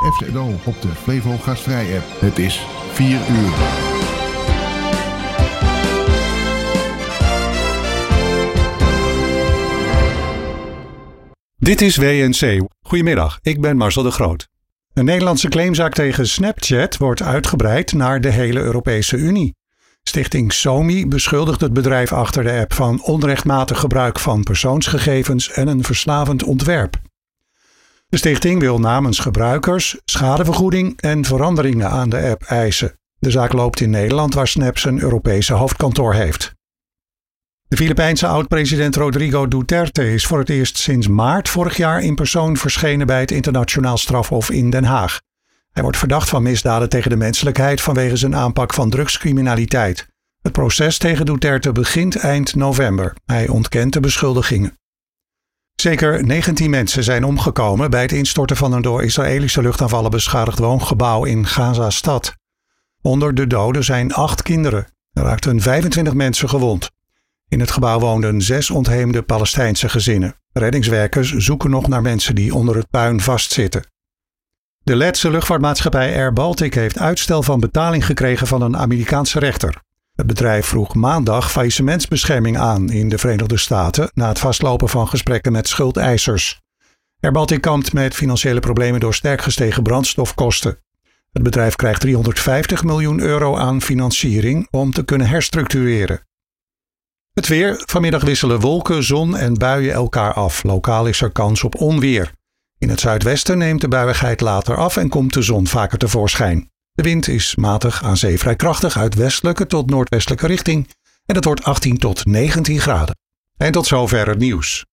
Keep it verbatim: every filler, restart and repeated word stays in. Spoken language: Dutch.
F Z O op de Flevo Gastvrij app. Het is vier uur. Dit is W N C. Goedemiddag, ik ben Marcel de Groot. Een Nederlandse claimzaak tegen Snapchat wordt uitgebreid naar de hele Europese Unie. Stichting SOMI beschuldigt het bedrijf achter de app van onrechtmatig gebruik van persoonsgegevens en een verslavend ontwerp. De stichting wil namens gebruikers schadevergoeding en veranderingen aan de app eisen. De zaak loopt in Nederland, waar Snap zijn Europese hoofdkantoor heeft. De Filipijnse oud-president Rodrigo Duterte is voor het eerst sinds maart vorig jaar in persoon verschenen bij het internationaal strafhof in Den Haag. Hij wordt verdacht van misdaden tegen de menselijkheid vanwege zijn aanpak van drugscriminaliteit. Het proces tegen Duterte begint eind november. Hij ontkent de beschuldigingen. Zeker negentien mensen zijn omgekomen bij het instorten van een door Israëlische luchtaanvallen beschadigd woongebouw in Gaza-stad. Onder de doden zijn acht kinderen. Er raakten vijfentwintig mensen gewond. In het gebouw woonden zes ontheemde Palestijnse gezinnen. Reddingswerkers zoeken nog naar mensen die onder het puin vastzitten. De Letse luchtvaartmaatschappij Air Baltic heeft uitstel van betaling gekregen van een Amerikaanse rechter. Het bedrijf vroeg maandag faillissementsbescherming aan in de Verenigde Staten na het vastlopen van gesprekken met schuldeisers. Air Baltic kampt met financiële problemen door sterk gestegen brandstofkosten. Het bedrijf krijgt driehonderdvijftig miljoen euro aan financiering om te kunnen herstructureren. Het weer. Vanmiddag wisselen wolken, zon en buien elkaar af. Lokaal is er kans op onweer. In het zuidwesten neemt de buiigheid later af en komt de zon vaker tevoorschijn. De wind is matig aan zee vrij krachtig uit westelijke tot noordwestelijke richting en het wordt achttien tot negentien graden. En tot zover het nieuws.